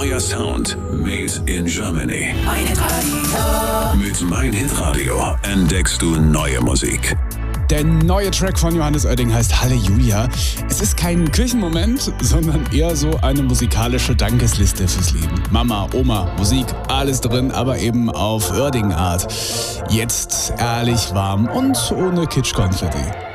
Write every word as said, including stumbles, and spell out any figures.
neuer Sound made in Germany. Mein Hitradio. Mit Mein Hitradio entdeckst du neue Musik. Der neue Track von Johannes Oerding heißt Halleluja. Es ist kein Kirchenmoment, sondern eher so eine musikalische Dankesliste fürs Leben. Mama, Oma, Musik, alles drin, aber eben auf Oerding-Art. Jetzt ehrlich warm und ohne Kitschkonfetti.